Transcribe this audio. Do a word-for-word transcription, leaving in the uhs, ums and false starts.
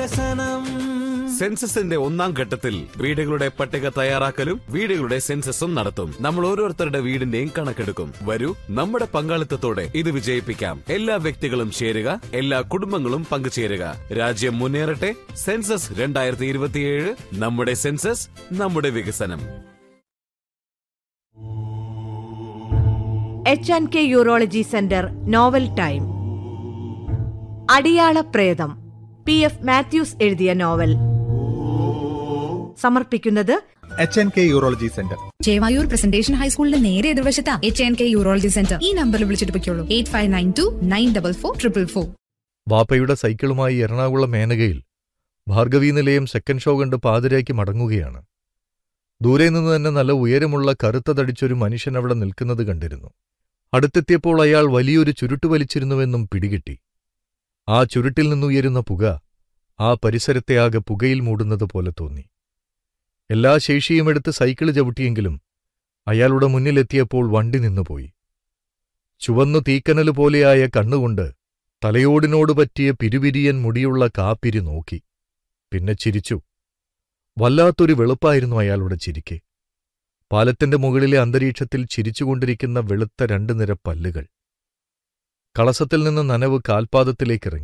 വികസനം. സെൻസസിന്റെ ഒന്നാം ഘട്ടത്തിൽ വീടുകളുടെ പട്ടിക തയ്യാറാക്കലും വീടുകളുടെ സെൻസസും നടത്തും. നമ്മൾ ഓരോരുത്തരുടെ വീടിന്റെയും കണക്കെടുക്കും. വരൂ, നമ്മുടെ പങ്കാളിത്തത്തോടെ ഇത് വിജയിപ്പിക്കാം. എല്ലാ വ്യക്തികളും ചേരുക, എല്ലാ കുടുംബങ്ങളും പങ്കുചേരുക. രാജ്യം മുന്നേറട്ടെ. സെൻസസ് രണ്ടായിരത്തി ഇരുപത്തിയേഴ്. നമ്മുടെ സെൻസസ്, നമ്മുടെ വികസനം. H and K urology centre novel time. അടിയാള പ്രേതം, പി എഫ് മാത്യൂസ് എഴുതിയ നോവൽ. സമർപ്പിക്കുന്നത് H N K urology centre, Chevayur presentation ഹൈസ്കൂളിന്റെ നേരെ എതിർവശത്താ H N K urology centre. ഈ നമ്പറിൽ വിളിച്ചിട്ട് പൊയ്ക്കോളൂ. Eight five nine to nine double four triple four. വാപ്പയുടെ സൈക്കിളുമായി എറണാകുളം മേനകയിൽ ഭാർഗവീ നിലയം സെക്കൻഡ് ഷോ കണ്ട് പാതിരായ്ക്ക് മടങ്ങുകയാണ്. ദൂരെ നിന്ന് തന്നെ നല്ല ഉയരമുള്ള കറുത്ത തടിച്ചൊരു മനുഷ്യൻ അവിടെ നിൽക്കുന്നത് കണ്ടിരുന്നു. അടുത്തെത്തിയപ്പോൾ അയാൾ വലിയൊരു ചുരുട്ട് വലിച്ചിരുന്നുവെന്നും പിടികിട്ടി. ആ ചുരുട്ടിൽ നിന്നുയരുന്ന പുക ആ പരിസരത്തെ ആകെ പുകയിൽ മൂടുന്നത് പോലെ തോന്നി. എല്ലാ ശേഷിയുമെടുത്ത് സൈക്കിള് ചവിട്ടിയെങ്കിലും അയാളുടെ മുന്നിലെത്തിയപ്പോൾ വണ്ടി നിന്നുപോയി. ചുവന്നു തീക്കനല് പോലെയായ കണ്ണുകൊണ്ട് തലയോടിനോട് പറ്റിയ പിരുപിരിയൻ മുടിയുള്ള കാപ്പിരി നോക്കി. പിന്നെ ചിരിച്ചു. വല്ലാത്തൊരു വെളുപ്പായിരുന്നു അയാളുടെ ചിരിക്ക്. പാലത്തിന്റെ മുകളിലെ അന്തരീക്ഷത്തിൽ ചിരിച്ചുകൊണ്ടിരിക്കുന്ന വെളുത്ത രണ്ടു നിര പല്ലുകൾ. കളസത്തിൽ നിന്ന് നനവ് കാൽപാദത്തിലേക്കിറങ്ങി.